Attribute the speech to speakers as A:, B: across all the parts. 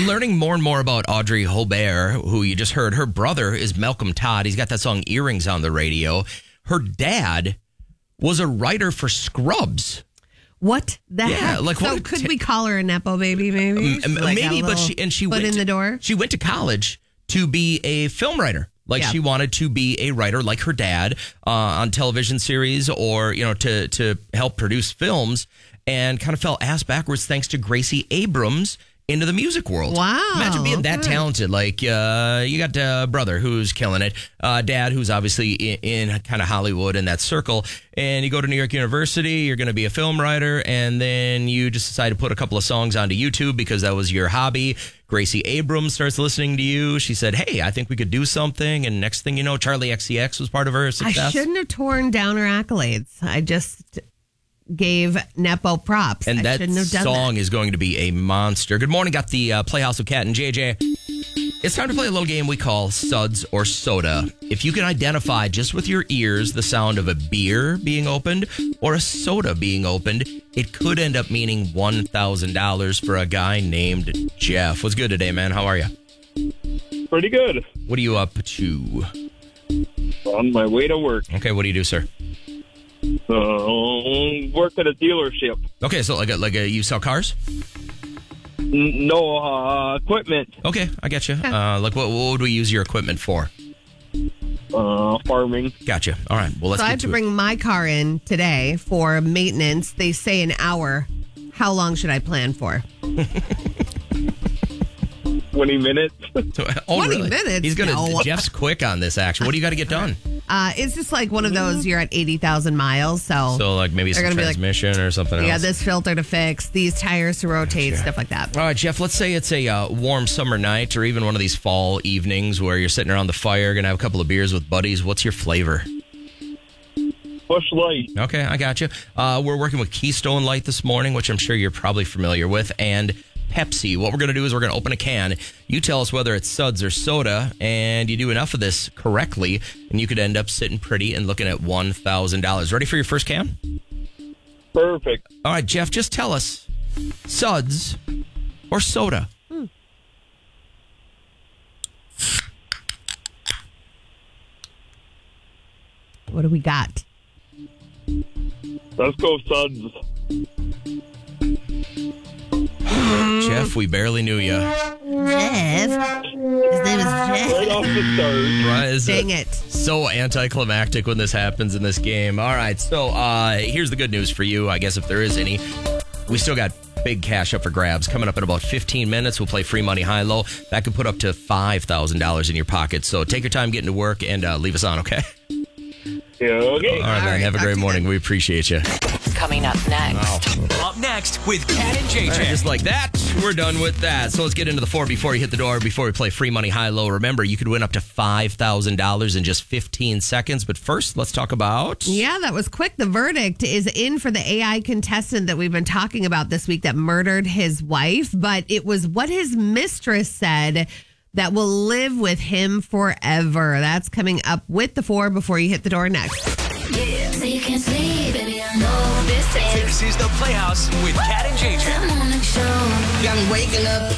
A: learning more and more about Audrey Holbert, who you just heard. Her brother is Malcolm Todd. He's got that song Earrings on the radio. Her dad was a writer for Scrubs.
B: What the heck?
A: Like,
B: so could we call her a Nepo baby, maybe?
A: Maybe, but she
B: went in the door.
A: She went to college to be a film writer. Like she wanted to be a writer like her dad on television series or, to help produce films, and kind of fell ass backwards thanks to Gracie Abrams into the music world.
B: Wow.
A: Imagine being that talented. Like, you got a brother who's killing it, dad who's obviously in kind of Hollywood in that circle, and you go to New York University, you're going to be a film writer, and then you just decide to put a couple of songs onto YouTube because that was your hobby. Gracie Abrams starts listening to you. She said, hey, I think we could do something. And next thing you know, Charlie XCX was part of her success.
B: I shouldn't have torn down her accolades. I just gave Nepo props.
A: And that song is going to be a monster. Good morning. Got the Playhouse of Cat and JJ. It's time to play a little game we call Suds or Soda. If you can identify just with your ears the sound of a beer being opened or a soda being opened, it could end up meaning $1,000 for a guy named Jeff. What's good today, man? How are you?
C: Pretty good.
A: What are you up to?
C: On my way to work.
A: Okay, what do you do, sir?
C: Work at a dealership.
A: Okay, so like you sell cars?
C: No, equipment.
A: Okay, I get you. Like what would we use your equipment for?
C: Farming.
A: Gotcha. All right. Well, let's
B: So I
A: get
B: have to
A: to
B: bring my car in today for maintenance. They say an hour. How long should I plan for?
C: 20 minutes.
B: 20 minutes?
A: He's gonna.
B: No.
A: Jeff's quick on this action. What do you got to get done?
B: It's just like one of those, you're at 80,000 miles. So
A: like maybe some
B: they're gonna be
A: transmission or something else.
B: Yeah, this filter to fix, these tires to rotate, stuff like that.
A: All right, Jeff, let's say it's a warm summer night or even one of these fall evenings where you're sitting around the fire, going to have a couple of beers with buddies. What's your flavor?
C: Busch Light.
A: Okay, I got you. We're working with Keystone Light this morning, which I'm sure you're probably familiar with, and Pepsi. What we're going to do is we're going to open a can. You tell us whether it's suds or soda, and you do enough of this correctly, and you could end up sitting pretty and looking at $1,000. Ready for your first can?
C: Perfect.
A: All right, Jeff, just tell us, suds or soda?
B: What do we got?
C: Let's go Suds.
A: Jeff, we barely knew you.
B: Jeff. His name is Jeff.
C: Right off the start.
B: Dang it.
A: So anticlimactic when this happens in this game. All right, so here's the good news for you, I guess, if there is any. We still got big cash up for grabs. Coming up in about 15 minutes, we'll play free money high-low. That could put up to $5,000 in your pocket. So take your time getting to work and leave us on, okay?
C: Yeah, okay.
A: All right, man. Have a great morning. We appreciate you.
D: Coming up next.
E: Up next with Cat and JJ.
A: All right, just like that, we're done with that. So let's get into the four before you hit the door, before we play free money high-low. Remember, you could win up to $5,000 in just 15 seconds. But first, let's talk about...
B: Yeah, that was quick. The verdict is in for the AI contestant that we've been talking about this week that murdered his wife. But it was what his mistress said that will live with him forever. That's coming up with the four before you hit the door next.
F: Yeah, so you can sleep, baby, I know this
E: This is the Playhouse with Cat and JJ.
F: morning show. I'm waking up.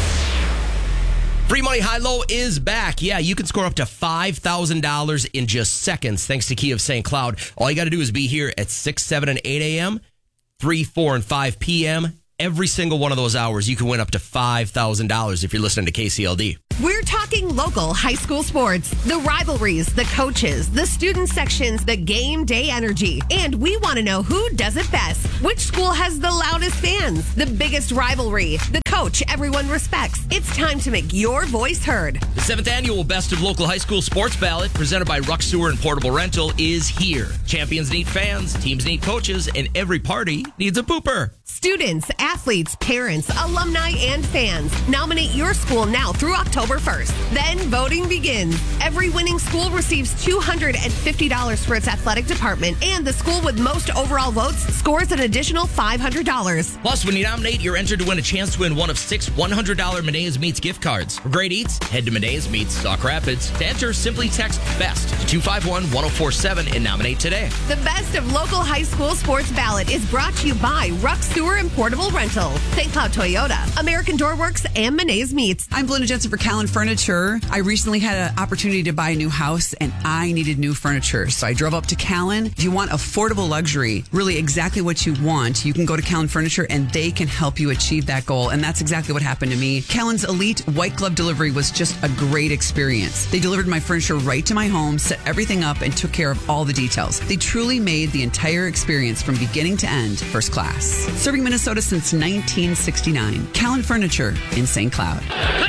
A: Free Money High-Low is back. Yeah, you can score up to $5,000 in just seconds thanks to Key of St. Cloud. All you got to do is be here at 6, 7, and 8 a.m., 3, 4, and 5 p.m., every single one of those hours, you can win up to $5,000 if you're listening to KCLD.
B: We're talking local high school sports, the rivalries, the coaches, the student sections, the game day energy. And we want to know who does it best. Which school has the loudest fans, the biggest rivalry, the coach everyone respects. It's time to make your voice heard.
A: The 7th annual Best of Local High School Sports Ballot, presented by Ruck Sewer and Portable Rental, is here. Champions need fans, teams need coaches, and every party needs a pooper.
B: Students, athletes, parents, alumni, and fans. Nominate your school now through October 1st. Then voting begins. Every winning school receives $250 for its athletic department, and the school with most overall votes scores an additional $500.
A: Plus, when you nominate, you're entered to win a chance to win one of 6 $100 Medea's Meats gift cards. For great eats, head to Medea's Meats, Sauk Rapids. To enter, simply text BEST to 251-1047 and nominate today.
B: The Best of Local High School Sports Ballot is brought to you by Ruck Sewer tour and portable rental. St. Cloud Toyota, American Door Works, and Menace Meats.
G: I'm Belinda Jensen for Callan Furniture. I recently had an opportunity to buy a new house and I needed new furniture. So I drove up to Callan. If you want affordable luxury, really exactly what you want, you can go to Callan Furniture and they can help you achieve that goal. And that's exactly what happened to me. Callan's Elite White Glove Delivery was just a great experience. They delivered my furniture right to my home, set everything up, and took care of all the details. They truly made the entire experience from beginning to end first class. Serving Minnesota since 1969. Callan Furniture in St. Cloud.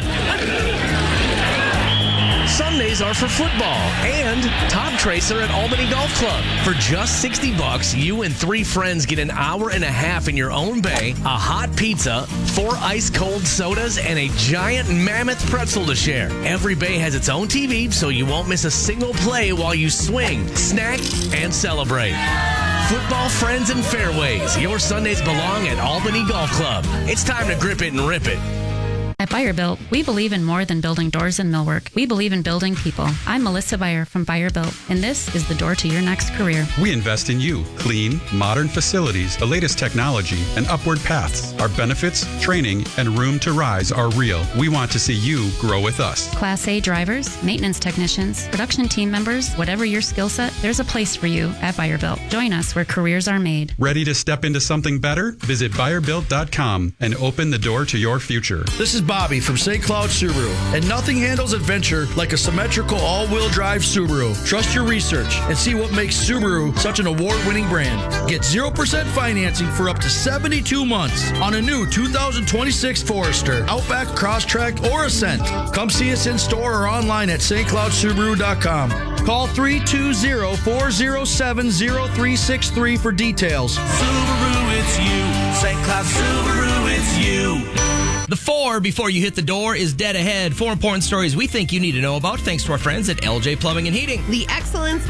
H: Sundays are for football and Top Tracer at Albany Golf Club. For just $60, you and 3 friends get an hour and a half in your own bay, a hot pizza, 4 ice-cold sodas, and a giant mammoth pretzel to share. Every bay has its own TV, so you won't miss a single play while you swing, snack, and celebrate. Football friends and fairways. Your Sundays belong at Albany Golf Club. It's time to grip it and rip it.
I: At Buyer Built, we believe in more than building doors and millwork. We believe in building people. I'm Melissa Buyer from Buyer Built, and this is the door to your next career.
J: We invest in you. Clean, modern facilities, the latest technology, and upward paths. Our benefits, training, and room to rise are real. We want to see you grow with us.
I: Class A drivers, maintenance technicians, production team members, whatever your skill set, there's a place for you at Buyer Built. Join us where careers are made.
J: Ready to step into something better? Visit BuyerBuilt.com and open the door to your future.
K: This is Bobby from St. Cloud Subaru, and nothing handles adventure like a symmetrical all-wheel drive Subaru. Trust your research and see what makes Subaru such an award-winning brand. Get 0% financing for up to 72 months on a new 2026 Forester, Outback, Crosstrek, or Ascent. Come see us in store or online at stcloudsubaru.com. Call 320-407-0363 for details.
E: Subaru, it's you. St. Cloud Subaru, it's you.
A: The 4 before you hit the door is dead ahead. 4 important stories we think you need to know about thanks to our friends at LJ Plumbing and Heating.
B: The excellence